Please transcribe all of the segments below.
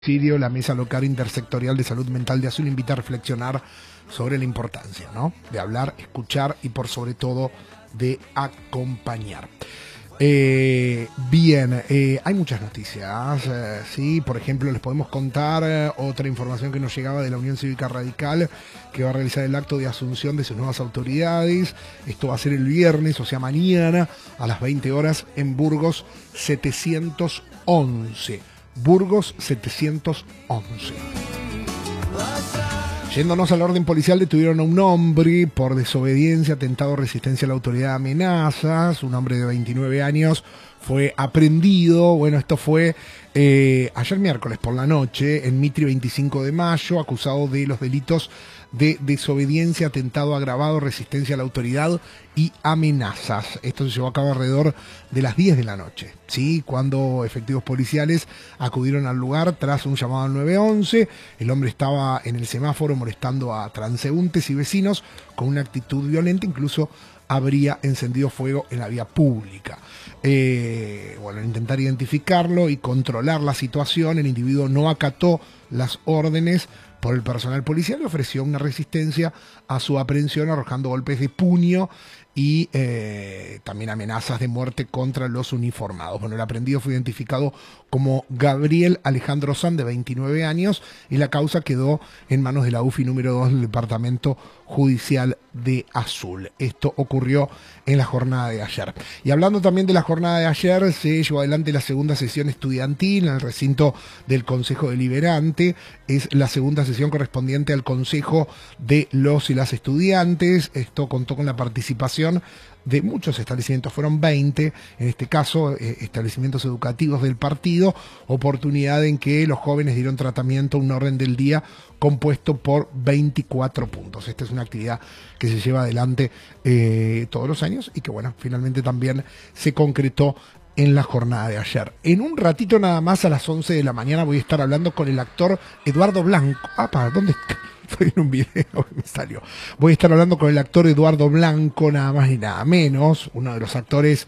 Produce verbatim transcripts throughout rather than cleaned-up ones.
La mesa local intersectorial de salud mental de Azul invita a reflexionar sobre la importancia, ¿no?, de hablar, escuchar y por sobre todo de acompañar. Eh, bien, eh, hay muchas noticias, eh, sí, por ejemplo les podemos contar eh, otra información que nos llegaba de la Unión Cívica Radical, que va a realizar el acto de asunción de sus nuevas autoridades. Esto va a ser el viernes, o sea mañana, a las veinte horas en Burgos setecientos once. Burgos setecientos once. Yéndonos al orden policial, detuvieron a un hombre por desobediencia, atentado, resistencia a la autoridad, amenazas. Un hombre de veintinueve años fue aprehendido. Bueno, esto fue eh, ayer miércoles por la noche en Mitri veinticinco de mayo, acusado de los delitos de desobediencia, atentado agravado, resistencia a la autoridad y amenazas. Esto se llevó a cabo alrededor de las diez de la noche, ¿sí?, cuando efectivos policiales acudieron al lugar tras un llamado al nueve once. El hombre estaba en el semáforo molestando a transeúntes y vecinos con una actitud violenta, incluso habría encendido fuego en la vía pública. Eh, bueno, al intentar identificarlo y controlar la situación, el individuo no acató las órdenes por el personal policial y ofreció una resistencia a su aprehensión, arrojando golpes de puño y eh, también amenazas de muerte contra los uniformados. Bueno, el aprehendido fue identificado como Gabriel Alejandro San, de veintinueve años, y la causa quedó en manos de la U F I número dos del Departamento Judicial de Azul. Esto ocurrió en la jornada de ayer. Y hablando también de la jornada de ayer, se llevó adelante la segunda sesión estudiantil en el recinto del Consejo Deliberante. Es la segunda sesión correspondiente al Consejo de los y las estudiantes. Esto contó con la participación de muchos establecimientos, fueron veinte, en este caso eh, establecimientos educativos del partido, oportunidad en que los jóvenes dieron tratamiento a un orden del día compuesto por veinticuatro puntos. Esta es una actividad que se lleva adelante eh, todos los años y que, bueno, finalmente también se concretó en la jornada de ayer. En un ratito nada más, a las once de la mañana, voy a estar hablando con el actor Eduardo Blanco. Ah, ¿para dónde está? Estoy en un video, me salió. Voy a estar hablando con el actor Eduardo Blanco, nada más y nada menos, uno de los actores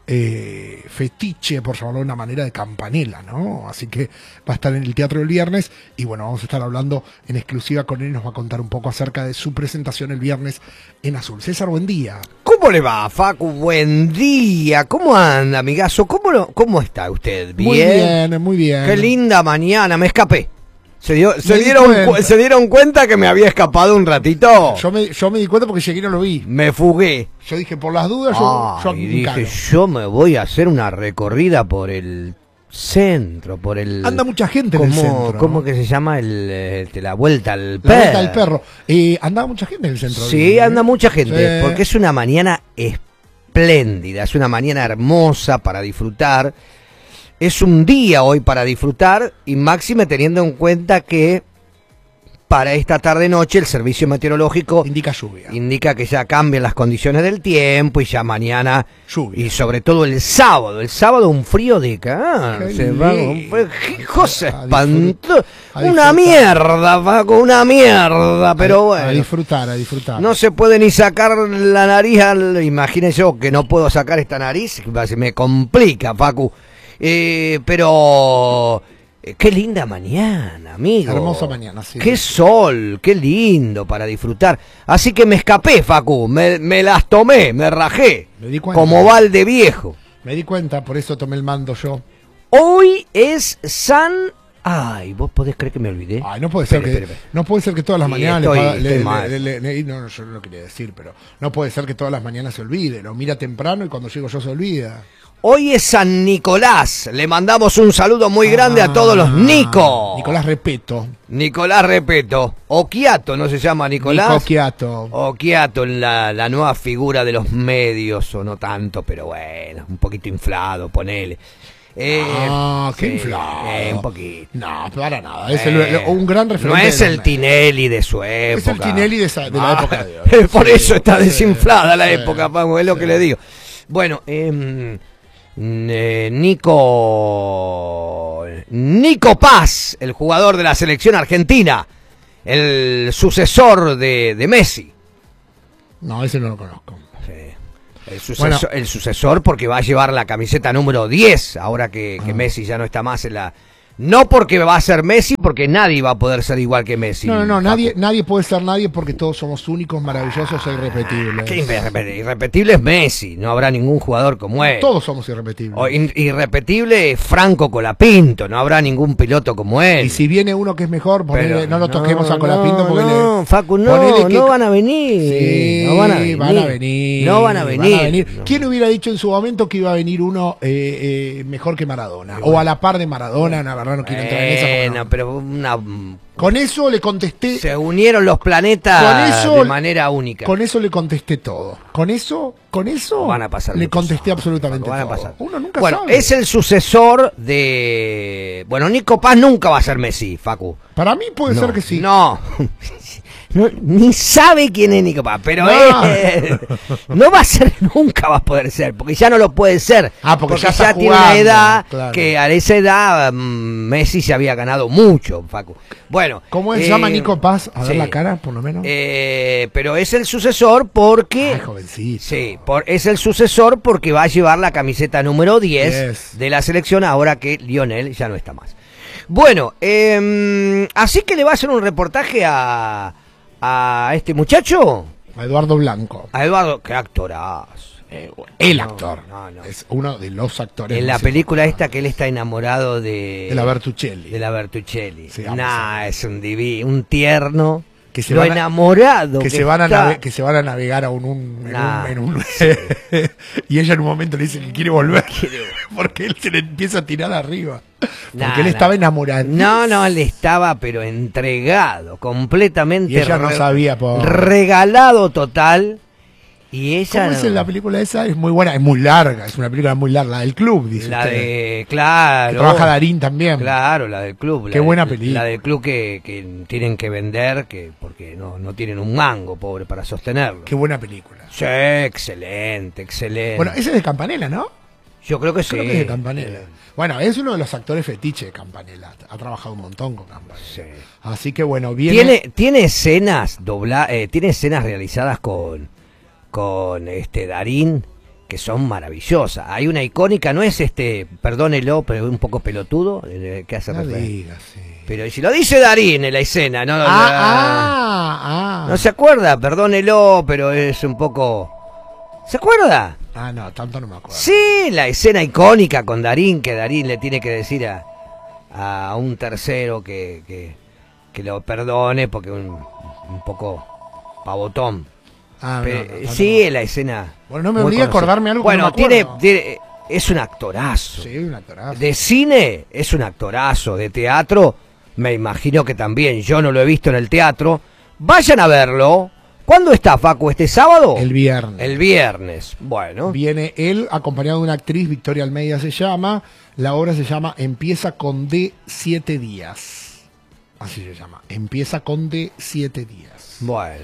eh, fetiche, por llamarlo de una manera, de Campanella, ¿no? Así que va a estar en el teatro el viernes y bueno, vamos a estar hablando en exclusiva con él, nos va a contar un poco acerca de su presentación el viernes en Azul. César, buen día. ¿Cómo le va, Facu? Buen día. ¿Cómo anda, amigazo? ¿Cómo, lo, cómo está usted? ¿Bien? Muy bien, muy bien. Qué linda mañana, me escapé. ¿Se, dio, se, dieron, cu ¿Se dieron cuenta que me había escapado un ratito? Yo me, yo me di cuenta porque llegué y no lo vi. Me fugué. Yo dije, por las dudas, yo, yo y dije, yo me voy a hacer una recorrida por el centro, por el... Anda mucha gente en ¿cómo, el centro, ¿Cómo ¿no? que se llama? El, este, la vuelta al la perro. La vuelta al perro. Eh, anda mucha gente en el centro. Sí, ¿no? anda mucha gente, sí. Porque es una mañana espléndida, es una mañana hermosa para disfrutar. Es un día hoy para disfrutar y máxime teniendo en cuenta que para esta tarde-noche el servicio meteorológico indica lluvia. Indica que ya cambian las condiciones del tiempo y ya mañana lluvia. Y sobre todo el sábado. El sábado un frío de cáncer. Hijo, se espantó. Una mierda, Paco, una mierda. Pero a, bueno. A disfrutar, a disfrutar. No se puede ni sacar la nariz. Al, imagínese yo que no puedo sacar esta nariz. Se me complica, Paco. Eh, pero eh, qué linda mañana, amigo. Hermosa mañana, sí. Qué sol, qué lindo para disfrutar. Así que me escapé, Facu, me, me las tomé, me rajé. Me di cuenta. Como balde viejo. Me di cuenta, por eso tomé el mando yo. Hoy es San... Ay, ¿vos podés creer que me olvidé? Ay, no puede ser, espere, que, espere, espere. No puede ser que todas las sí, mañanas estoy, le, estoy le, mal. le, le, le, no, no, yo no lo quería decir, pero no puede ser que todas las mañanas se olvide. Lo mira temprano y cuando llego yo se olvida. Hoy es San Nicolás. Le mandamos un saludo muy grande ah, a todos los Nico. Nicolás Repeto. Nicolás Repeto. Oquiato, ¿no se llama Nicolás? Nico Oquiato. Oquiato, la, la nueva figura de los medios, o no tanto, pero bueno, un poquito inflado, ponele. Eh, ah, qué sí, inflado. Eh, un poquito. No, para nada. Es el, eh, un gran referente. No es el Tinelli de su época. Es el Tinelli de, esa, de la ah, época de hoy. Por sí, eso está sí, desinflada sí, la época, sí, Pamo, es lo sí. que le digo. Bueno, eh, eh, Nico Nico Paz, el jugador de la selección argentina, el sucesor de, de Messi. No, ese no lo conozco. Sí. El sucesor, bueno, el sucesor porque va a llevar la camiseta número diez, ahora que, que ah. Messi ya no está más en la No porque va a ser Messi, porque nadie va a poder ser igual que Messi. No, no, no, Paco. nadie, nadie puede ser nadie porque todos somos únicos, maravillosos e irrepetibles. Qué irre- irrepetible es Messi, no habrá ningún jugador como él. Todos somos irrepetibles. O in- irrepetible es Franco Colapinto, no habrá ningún piloto como él. Y si viene uno que es mejor, ponele, Pero no lo toquemos a Colapinto no, porque no, le... Facu, no, ponele que- no van a venir. Sí, no van a venir. van a venir. No van a venir. No. ¿Quién hubiera dicho en su momento que iba a venir uno eh, eh, mejor que Maradona? O a la par de Maradona, la verdad no quiero entrar en esa. porque Bueno, no. pero una, Con eso le contesté, se unieron los planetas Con eso- de manera única. con eso le contesté todo. Con eso, con eso Van a pasar le muchos contesté años, absolutamente van a todo. pasar. Uno nunca Bueno, sabe. es el sucesor de... Bueno, Nico Paz nunca va a ser Messi, Facu. Para mí puede No, ser que sí. No. No, ni sabe quién es Nico Paz, pero No. él no va a ser, nunca va a poder ser, porque ya no lo puede ser. Ah, porque ya está tiene una jugando, edad claro. que a esa edad mm, Messi se había ganado mucho, Facu. Bueno. ¿Cómo se eh, llama Nico Paz? A ver sí. la cara, por lo menos. Eh, pero es el sucesor porque... Ay, jovencito. Sí, por, es el sucesor porque va a llevar la camiseta número diez Yes. de la selección ahora que Lionel ya no está más. Bueno, eh, así que le va a hacer un reportaje a, a este muchacho, A Eduardo Blanco. a Eduardo, qué actoraz. Eh, el No, actor. no, no. Es uno de los actores. En la más película esta importantes. que él está enamorado de... De la Bertuccelli. De la Bertuccelli. Sí, vamos Nah, a- es un divino, un tierno. Que se lo van a- enamorado. que se van a está. nave- que se van a navegar a un, un- en Nah. un, en un- y ella en un momento le dice que quiere volver porque él se le empieza a tirar arriba porque Nah, él nah. estaba enamorado. No, no, él estaba pero entregado, completamente. Y ella no sabía, pobre. Regalado total. Y ella... ¿Cómo es no. en la película esa? Es muy buena, es muy larga, es una película muy larga, la del club, dice La usted. de... Claro. Que trabaja Darín también. Claro, la del club. Qué la buena del- película. La del club que, que tienen que vender que porque no, no tienen un mango, pobre, para sostenerlo. Qué buena película. Sí, excelente, excelente. Bueno, ese es de Campanella, ¿no? Yo creo que sí. Creo que es de Campanella. Bueno, es uno de los actores fetiche de Campanella. Ha trabajado un montón con Campanella. Sí. Así que bueno, viene... Tiene, tiene escenas dobla, eh, tiene escenas realizadas con, con este Darín que son maravillosas. Hay una icónica, no es este, perdónelo, pero un poco pelotudo, eh, que hace No referencia. digas, sí. Pero si lo dice Darín en la escena, no, Ah, ah, ah. no se acuerda, perdónelo, pero es un poco... ¿Se acuerda? Ah, no, tanto no me acuerdo. Sí, la escena icónica con Darín, que Darín le tiene que decir a, a un tercero que, que, que lo perdone porque un, un poco pavotón. Ah, Pero, no, no, tanto sí, no. la escena. Bueno, no me muy obligue a conocida. acordarme algo que Bueno, no me tiene, acuerdo. tiene- es un actorazo. Sí, un actorazo. De cine es un actorazo. De teatro, me imagino que también. Yo no lo he visto en el teatro. Vayan a verlo. ¿Cuándo está, Facu? ¿Este sábado? El viernes. El viernes. Bueno. Viene él acompañado de una actriz, Victoria Almeida se llama. La obra se llama Empieza con D siete días. Así se llama. Empieza con D siete días. Bueno.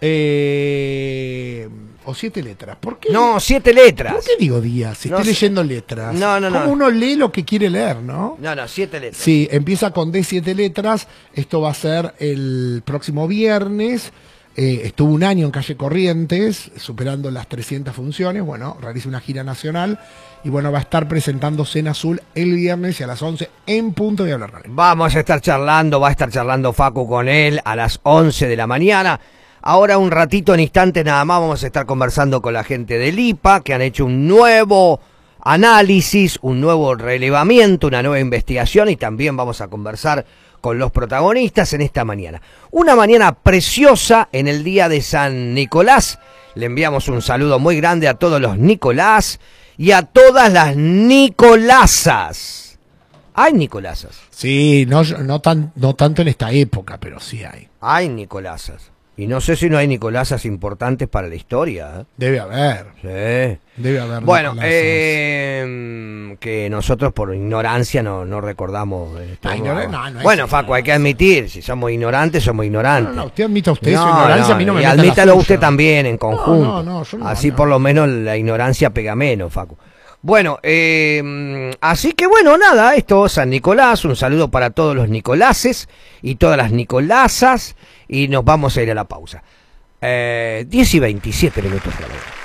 Eh, o siete letras. ¿Por qué? No, siete letras. ¿Por qué digo días? Si No estoy sé. leyendo letras. No, no, ¿Cómo no. uno lee lo que quiere leer, no? No, no, siete letras. Sí, empieza con D siete letras. Esto va a ser el próximo viernes. Eh, estuvo un año en Calle Corrientes, superando las trescientas funciones. Bueno, realiza una gira nacional. Y bueno, va a estar presentando Cena Azul el viernes y a las once en punto de hablar. Vamos a estar charlando, va a estar charlando Facu con él a las once de la mañana. Ahora un ratito, en instantes nada más, vamos a estar conversando con la gente del I P A, que han hecho un nuevo análisis, un nuevo relevamiento, una nueva investigación, y también vamos a conversar con los protagonistas en esta mañana. Una mañana preciosa en el día de San Nicolás. Le enviamos un saludo muy grande a todos los Nicolás y a todas las Nicolasas. Hay Nicolasas. Sí, no, no, tan, no tanto en esta época, pero sí hay. Hay Nicolasas. Y no sé si no hay Nicolasas importantes para la historia. Debe haber. ¿eh? Sí. Debe haber. Bueno, Nicolasas. eh, que nosotros por ignorancia no, no recordamos. eh, No, estamos- ignora- no, no es bueno, ignorancia. Facu, hay que admitir, si somos ignorantes, somos No, ignorantes. no, no, usted admita usted su No, ignorancia, no, a mí no me y meta la admítalo suya. usted también en conjunto. No, no, no, yo no, así no. por lo menos la ignorancia pega menos, Facu. Bueno, eh, así que bueno, nada, esto San Nicolás, un saludo para todos los Nicoláses y todas las Nicolasas, y nos vamos a ir a la pausa. Eh, diez y veintisiete minutos de la hora.